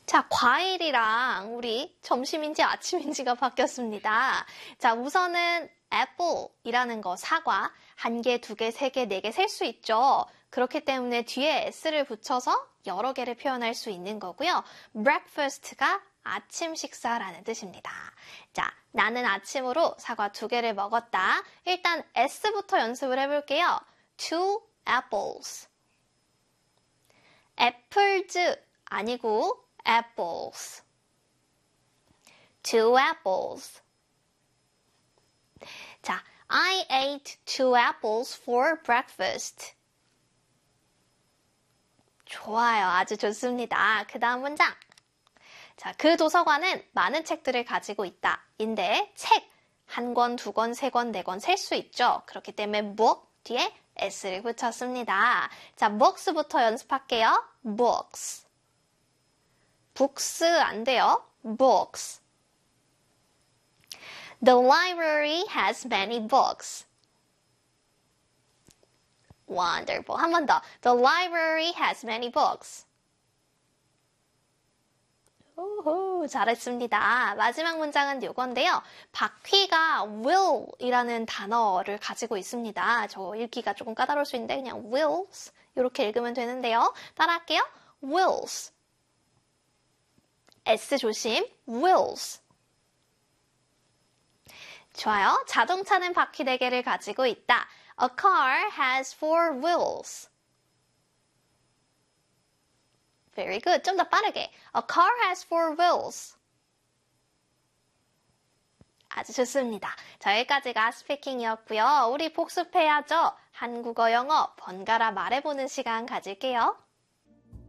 자, 과일이랑 우리 점심인지 아침인지가 바뀌었습니다. 자, 우선은 apple이라는 거, 사과, 1개, 2개, 3개, 4개 셀 수 있죠. 그렇기 때문에 뒤에 s를 붙여서 여러 개를 표현할 수 있는 거고요. breakfast가 아침 식사라는 뜻입니다. 자, 나는 아침으로 사과 2개를 먹었다. 일단 s부터 연습을 해볼게요. 2 apples. apples 아니고 apples. 2 apples. 자, I ate 2 apples for breakfast. 좋아요. 아주 좋습니다. 그 다음 문장. 자, 그 도서관은 많은 책들을 가지고 있다. 인데 책 1권, 2권, 3권, 4권 셀 수 있죠. 그렇기 때문에 book 뒤에 s를 붙였습니다. 자, books부터 연습할게요. books. books 안 돼요. books. The library has many books. Wonderful. 한 번 더. The library has many books. 오호, 잘했습니다. 마지막 문장은 요건데요. 바퀴가 will이라는 단어를 가지고 있습니다. 저 읽기가 조금 까다로울 수 있는데 그냥 wills 이렇게 읽으면 되는데요. 따라할게요. wills. S 조심. wills. 좋아요. 자동차는 바퀴 4개를 가지고 있다. A car has 4 wheels. Very good. 좀 더 빠르게. A car has 4 wheels. 아주 좋습니다. 자, 여기까지가 스피킹이었고요. 우리 복습해야죠. 한국어, 영어 번갈아 말해보는 시간 가질게요.